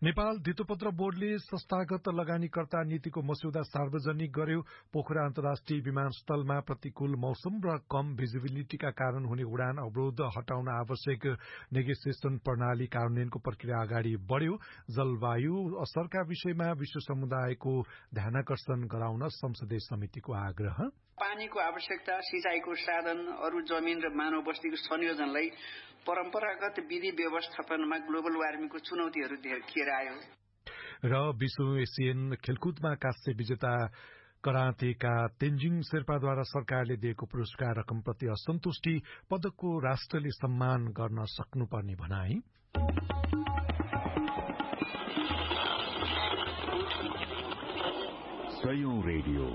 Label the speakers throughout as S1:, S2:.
S1: नेपाल धितोपत्र बोर्डले संस्थागत लगानीकर्ता नीतिको मस्यौदा सार्वजनिक गर्यो। पोखरा अन्तर्राष्ट्रिय विमानस्थलमा प्रतिकूल मौसम र कम भिजिबिलिटीका कारण हुने उडान अवरोध हटाउन आवश्यक नेगोसिएसन प्रणाली कार्यान्वयनको प्रक्रिया अगाडि बढ़्यो। जलवायु असरका विषयमा विश्व समुदायको ध्यानाकर्षण गराउन संसदीय समितिको आग्रह।
S2: पानीको आवश्यकता, सिंचाईको साधन, अरू जमिन र मानव बस्तीको संयोजनलाई परम्परागत विधि व्यवस्थापनमा ग्लोबल वार्मिङको चुनौतीहरू देखिएर आयो।
S1: र विश्व एसियन खेलकुदमा कांस्य विजेता करातेका तेन्जिङ शेर्पाद्वारा सरकारले दिएको पुरस्कार रकमप्रति असन्तुष्टि, पदकको राष्ट्रले सम्मान गर्न सक्नुपर्ने भनाई।
S3: सयौं रेडियो,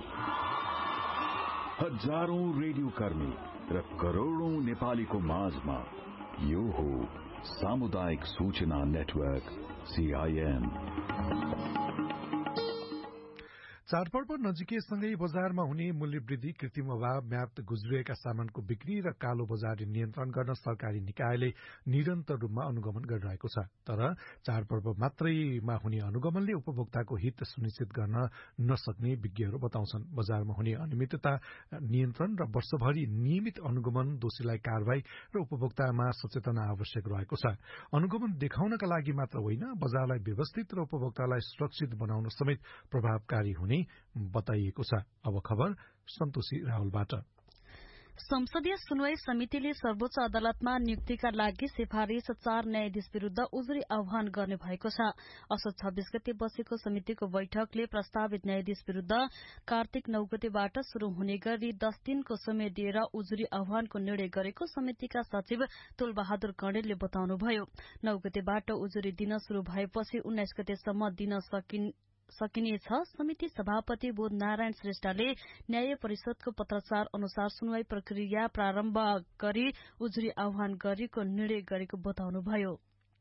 S3: हजारौं रेडियो कर्मी र करोड़ौं नेपालीको माझमा यो हो सामुदायिक सूचना नेटवर्क CIN।
S1: चाडपर्व नजिकैसँगै बजारमा हुने मूल्य वृद्धि, कृत्रिम अभाव, म्याद गुज्रिएका सामानको बिक्री र कालो बजार नियन्त्रण गर्न सरकारी निकायले निरन्तर रूपमा अनुगमन गरिरहेको छ। तर चाडपर्व मात्रैमा हुने अनुगमनले उपभोक्ताको हित सुनिश्चित गर्न नसक्ने विज्ञहरू बताउँछन्। बजारमा हुने अनियमितता नियन्त्रण र वर्षभरि नियमित अनुगमन, दोषीलाई कारवाही र उपभोक्तामा सचेतना आवश्यक रहेको छ। अनुगमन देखाउनका लागि मात्र होइन, बजारलाई व्यवस्थित र उपभोक्तालाई सुरक्षित बनाउन समेत प्रभावकारी हुने बताइएको छ। अब खबर सन्तोषी राहुलबाट।
S4: संसदीय सुनवाई समितिले सर्वोच्च अदालतमा नियुक्तिका लागि सिफारिश 4 न्यायाधीश विरूद्ध उजुरी आह्वान गर्ने भएको छ। असोज 26 गते बसेको समितिको बैठकले प्रस्तावित न्यायाधीश विरूद्ध कार्तिक 9 गतेबाट शुरू हुने गरी 10 दिनको समय दिएर उजुरी आह्वानको निर्णय गरेको समितिका सचिव तुलबहादुर कणेलले बताउनुभयो। 9 गतेबाट उजुरी दिन शुरू भएपछि 19 गतेसम्म दिन सकिनेछ। समिति सभापति बोध नारायण श्रेष्ठले न्याय परिषदको पत्राचार अनुसार सुनवाई प्रक्रिया प्रारम्भ गरी उजुरी आह्वान गरेको निर्णय गरेको बताउनुभयो।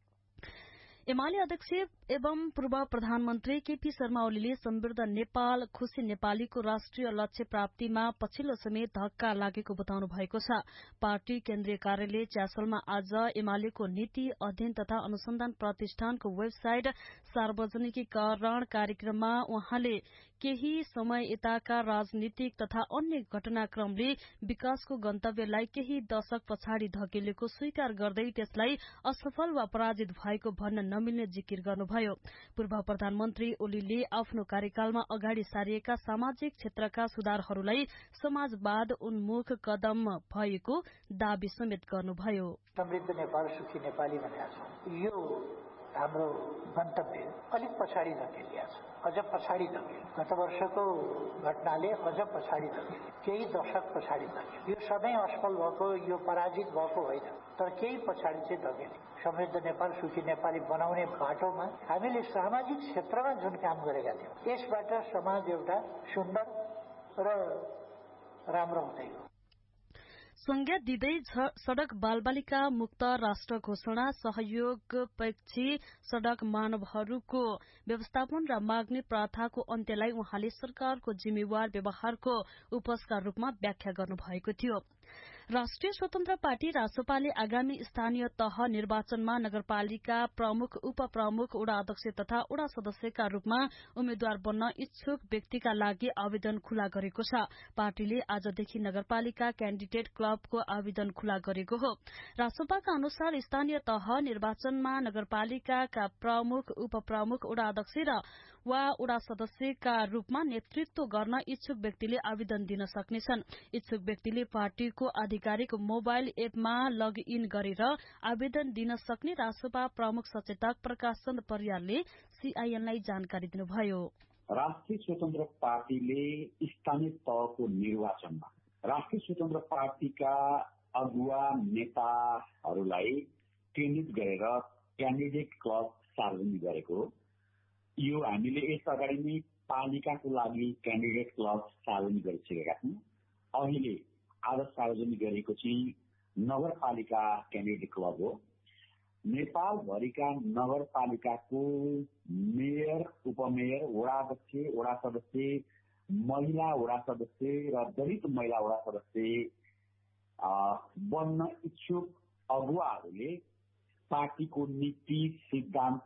S4: एमाले अध्यक्ष एवं पूर्व प्रधानमन्त्री केपी शर्मा ओलीले समृद्ध नेपाल, खुशी नेपालीको राष्ट्रिय लक्ष्य प्राप्तिमा पछिल्लो समय धक्का लागेको बताउनु भएको छ। पार्टी केन्द्रीय कार्यालय च्यासलमा आज एमालेको नीति अध्ययन तथा अनुसन्धान प्रतिष्ठानको वेबसाइट सार्वजनिकीकरण कार्यक्रममा उहाँले केही समय यताका राजनीतिक तथा अन्य घटनाक्रमले विकासको गन्तव्यलाई केही दशक पछाडि धकेलेको स्वीकार गर्दै त्यसलाई असफल वा पराजित भएको भन्न नमिल्ने जिकिर गर्नुभयो। पूर्व प्रधानमन्त्री ओलीले आफ्नो कार्यकालमा अगाडि सारिएका सामाजिक क्षेत्रका सुधारहरूलाई समाजवाद उन्मुख कदम भएको दावी समेत गर्नुभयो।
S5: समृद्ध नेपाल, सुखी नेपाली भनेको छ, यो हाम्रो गन्तव्य अलिक पछाडि धकेलिया छ, अझ पछाडि धकेल्यो। गत वर्षको घटनाले अझ पछाडि धकेल्यो, केही दशक पछाडि धकेल्यो। यो सधैँ असफल भएको, यो पराजित भएको होइन, तर केही पछाडि चाहिँ धकेल्यो। समृद्ध नेपाल, सुखी नेपाली बनाउने बाटोमा हामीले सामाजिक क्षेत्रमा जुन काम गरेका थियौं, यसबाट समाज एउटा सुन्दर र राम्रो हुँदै हो।
S4: संज्ञा दिँदै सड़क बालबालिका मुक्त राष्ट्र घोषणा, सहयोगपेक्षी सड़क मानवहरूको व्यवस्थापन र माग्ने प्रथाको अन्त्यलाई उहाँले सरकारको जिम्मेवार व्यवहारको उपजका रूपमा व्याख्या गर्नुभएको थियो। राष्ट्रिय स्वतन्त्र पार्टी रासोपाले आगामी स्थानीय तह निर्वाचनमा नगरपालिका प्रमुख, उपप्रमुख, वडा अध्यक्ष तथा वडा सदस्यका रूपमा उम्मेद्वार बन्न इच्छुक व्यक्तिका लागि आवेदन खुला गरेको छ। पार्टीले आजदेखि नगरपालिका क्याण्डिडेट क्लबको आवेदन खुला गरेको हो। रासोपाका अनुसार स्थानीय तह निर्वाचनमा नगरपालिकाका प्रमुख, उपप्रमुख, वडा अध्यक्ष वा वडा सदस्यका रूपमा नेतृत्व गर्न इच्छुक व्यक्तिले आवेदन दिन सक्नेछन्। इच्छुक व्यक्तिले पार्टीको आधिकारिक मोबाइल एपमा लग इन गरेर आवेदन दिन सक्ने रासोपा प्रमुख सचेतक प्रकाश चन्द्र परियारले सीआईएनलाई जानकारी दिनुभयो।
S6: राष्ट्रिय स्वतन्त्र पार्टीले स्थानीय तहको निर्वाचनमा राष्ट्रिय स्वतन्त्र पार्टीका अगुवा नेताहरूलाई केन्द्रित गरेर क्यान्डिडेट क्लब सार्वजनिक गरेको हो। यो हामीले यस अगाडि नै पालिकाको लागि क्यान्डिडेट क्लब सार्वजनिक गरिसकेका छौँ। अहिले आज सार्वजनिक गरेको चाहिँ नगरपालिका क्यान्डिडेट क्लब हो। नेपालभरिका नगरपालिकाको मेयर, उपमेयर, वडाध्यक्ष, वडा सदस्य, महिला वडा सदस्य र दलित महिला वडा सदस्य बन्न इच्छुक अगुवाहरूले पार्टीको नीति, सिद्धान्त